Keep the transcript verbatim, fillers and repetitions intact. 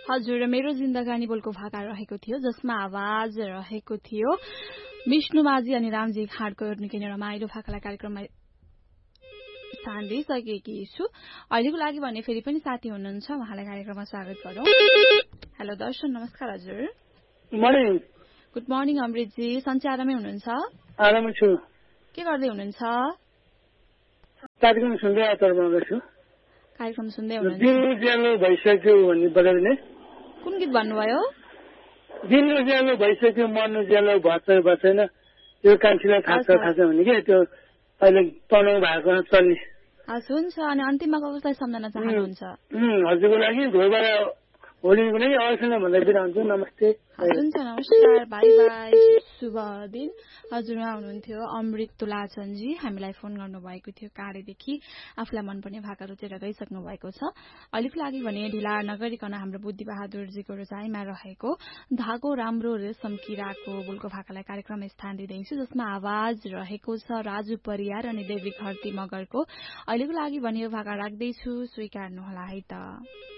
हजुर, मेरो जिन्दगानी बोलको भाका रहेको थियो जसमा आवाज रहेको थियो विष्णु माझी अनि रामजी खाँडको निकै नै रमाइलो भाकालाई कार्यक्रममा स्थान दिइसकेकी छु। अहिलेको लागि भने फेरि पनि साथी हुनुहुन्छ, उहाँलाई कार्यक्रममा स्वागत गरौँ। हेलो दर्शन, नमस्कार हजुर। मर्निङ। गुड मर्निङ अमृतजी, सन्चै आरामै हुनुहुन्छ? आरामै छु। के गर्दै हुनुहुन्छ? कार्यक्रम सुन्दै आतर बनाउँदैछु। कार्यक्रम सुन्दै हुनुहुन्छ? दिन उज्यालो भइसक्यो भन्ने बजाउने। कुन गीत भन्नुभयो? दिन उज्यालो भइसक्यो मन उज्यालो भएछ भएन त्यो कान्छीलाई थाहा छ थाहा छ भने के त्यो अहिले तनाउ भएको चल्ने। हस् हुन्छ। अनि अन्तिममा कसलाई सम्झन चाहनुहुन्छ? हजुरको लागि घरबाट होलीको लागि अवश्य भन्दै बिराउँछु। नमस्ते। हुन्छ, नमस्कार, बाई बाई, शुभ दिन। हजुर, उहाँ हुनुहुन्थ्यो अमृत तुलाचनजी, हामीलाई फोन गर्नुभएको थियो काँडेदेखि। आफूलाई मनपर्ने भाका रुचेर गइसक्नु भएको छ। अहिलेको लागि भने ढिला नगरिकन हाम्रो बुद्धि बहादुरजीको रोजाइमा रहेको धागो राम्रो रेशम किराको बोलको भाकालाई कार्यक्रममा स्थान दिँदैछु, जसमा आवाज रहेको छ राजु परियार अनि देवी घरती मगरको। अहिलेको लागि भने यो भाका राख्दैछु, स्वीकार्नुहोला है त।